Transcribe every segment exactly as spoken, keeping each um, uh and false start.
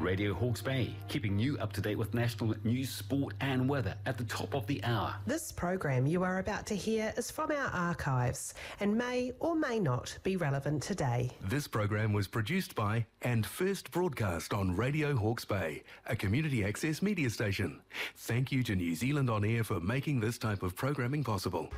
Radio Hawke's Bay, keeping you up to date with national news, sport and weather at the top of the hour. This program you are about to hear is from our archives and may or may not be relevant today. This program was produced by and first broadcast on Radio Hawke's Bay, a community access media station. Thank you to New Zealand On Air for making this type of programming possible.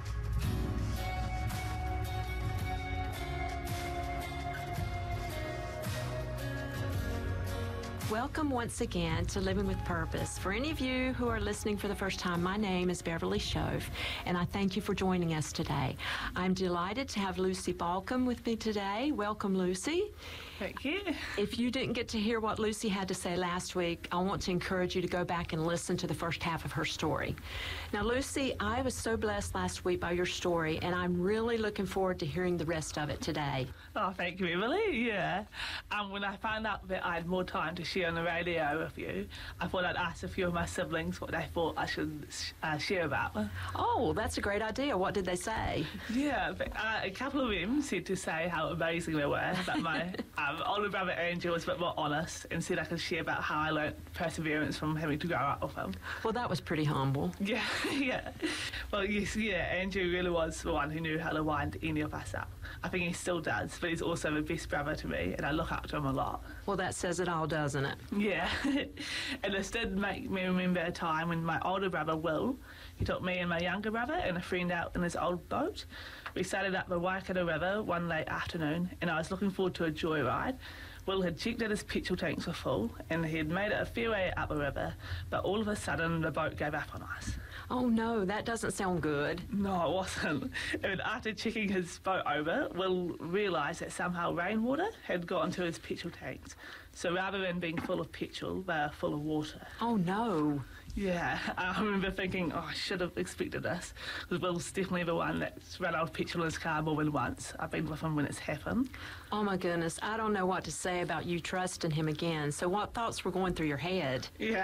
Welcome once again to Living with Purpose. For any of you who are listening for the first time, my name is Beverly Shove, and I thank you for joining us today. I'm delighted to have Lucy Balcom with me today. Welcome, Lucy. Thank you. If you didn't get to hear what Lucy had to say last week, I want to encourage you to go back and listen to the first half of her story. Now, Lucy, I was so blessed last week by your story, and I'm really looking forward to hearing the rest of it today. Oh, thank you, Beverly. Yeah. And when I found out that I had more time to share on the radio with you, I thought I'd ask a few of my siblings what they thought I should uh, share about. Oh, that's a great idea. What did they say? Yeah, but, uh, a couple of them said to say how amazing they were, but my um, older brother Andrew was a bit more honest and said I could share about how I learnt perseverance from having to grow up with him. Well, that was pretty humble. Yeah, yeah. Well, yes, yeah, Andrew really was the one who knew how to wind any of us up. I think he still does, but he's also the best brother to me, and I look up to him a lot. Well, that says it all, doesn't it? Yeah. And this did make me remember a time when my older brother, Will, he took me and my younger brother and a friend out in his old boat. We started up the Waikato River one late afternoon, and I was looking forward to a joyride. Will had checked that his petrol tanks were full, and he had made it a fair way up the river, but all of a sudden the boat gave up on us. Oh no, that doesn't sound good. No, it wasn't. And after checking his boat over, Will realised that somehow rainwater had got into his petrol tanks. So rather than being full of petrol, they were full of water. Oh no. Yeah, I remember thinking, oh, I should have expected this, because Will's definitely the one that's run out of petrol in his car more than once. I've been with him when it's happened. Oh my goodness, I don't know what to say about you trusting him again. So what thoughts were going through your head? Yeah.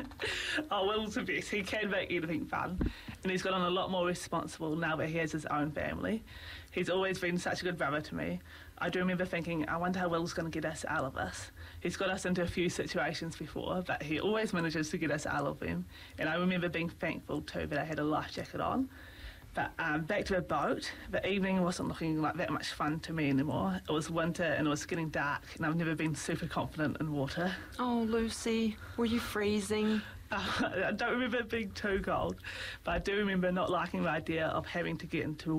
Oh, Will's the best. He can make anything fun. And he's gotten a lot more responsible now that he has his own family. He's always been such a good brother to me. I do remember thinking, I wonder how Will's going to get us out of this. He's got us into a few situations before, but he always manages to get us out of them. And I remember being thankful too that I had a life jacket on. But um, back to the boat, the evening wasn't looking like that much fun to me anymore. It was winter and it was getting dark, and I've never been super confident in water. Oh, Lucy, were you freezing? Uh, I don't remember it being too cold, but I do remember not liking the idea of having to get into